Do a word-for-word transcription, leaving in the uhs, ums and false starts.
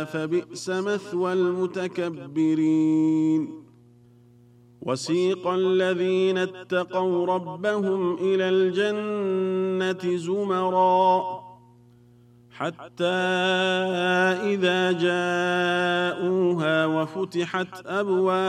فبئس مثوى المتكبرين وسيق الذين اتقوا ربهم إلى الجنة زمرا حتى إذا جاءوها وفتحت أبوابها